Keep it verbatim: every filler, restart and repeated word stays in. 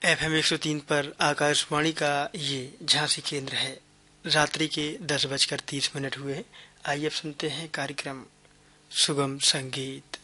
F M एक सौ तीन पर आकाशवाणी का ये झांसी केंद्र है। रात्रि के दस बजकर तीस मिनट हुए। आइए अब सुनते हैं कार्यक्रम सुगम संगीत।